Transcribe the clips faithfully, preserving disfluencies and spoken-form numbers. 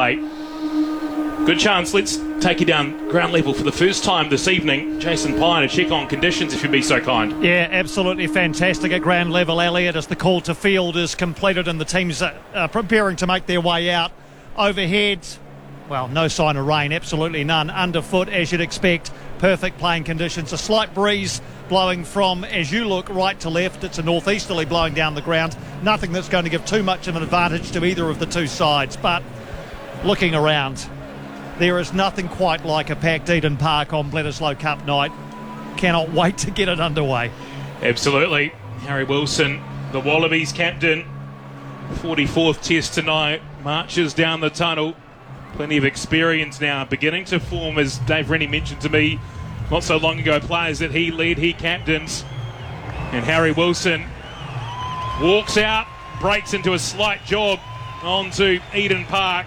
play. Good chance. Let's take you down ground level for the first time this evening. Jason Pine, to check on conditions, if you'd be so kind. Yeah, absolutely fantastic at ground level, Elliot, as the call to field is completed and the teams are uh, preparing to make their way out. Overhead, well, no sign of rain, absolutely none. Underfoot, as you'd expect, perfect playing conditions. A slight breeze blowing from, as you look, right to left. It's a northeasterly blowing down the ground. Nothing that's going to give too much of an advantage to either of the two sides. But looking around, there is nothing quite like a packed Eden Park on Bledisloe Cup night. Cannot wait to get it underway. Absolutely. Harry Wilson, the Wallabies captain, forty-fourth test tonight, marches down the tunnel. Plenty of experience now, beginning to form, as Dave Rennie mentioned to me not so long ago, players that he led, he captains. And Harry Wilson walks out, breaks into a slight jog onto Eden Park.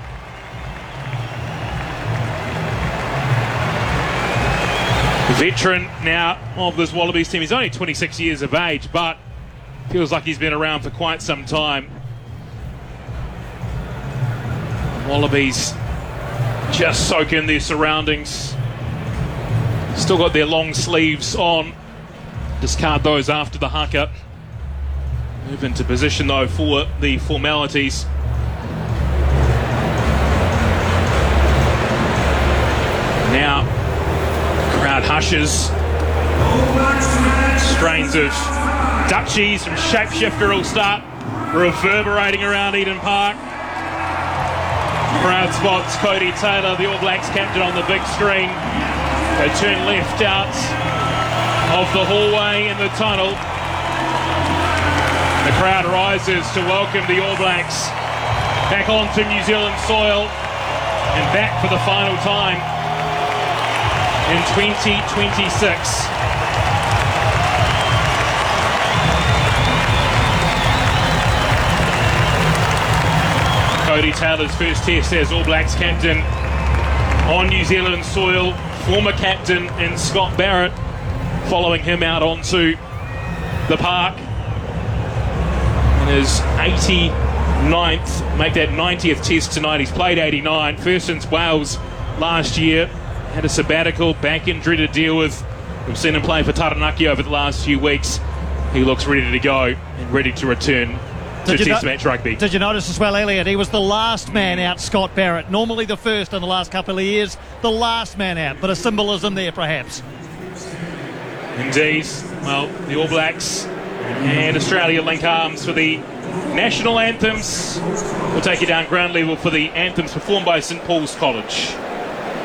Veteran now of this Wallabies team. He's only twenty-six years of age, but feels like he's been around for quite some time. Wallabies just soak in their surroundings. Still got their long sleeves on. Discard those after the haka. Move into position though for the formalities. Now, crowd hushes. Strains of Dutchies from Shapeshifter will start reverberating around Eden Park. Crowd spots Cody Taylor, the All Blacks captain, on the big screen. They turn left out of the hallway in the tunnel. The crowd rises to welcome the All Blacks back onto New Zealand soil and back for the final time in twenty twenty-six. Cody Taylor's first test as All Blacks captain on New Zealand soil. Former captain in Scott Barrett following him out onto the park. In his eighty-ninth, make that ninetieth test tonight. He's played eighty-nine, first since Wales last year. Had a sabbatical, back injury to deal with. We've seen him play for Taranaki over the last few weeks. He looks ready to go and ready to return to Test no- match rugby. Did you notice as well, Elliot, he was the last man out, Scott Barrett. Normally the first in the last couple of years, the last man out. But a symbolism there, perhaps. Indeed. Well, the All Blacks and Australia link arms for the national anthems. We'll take you down ground level for the anthems performed by St Paul's College.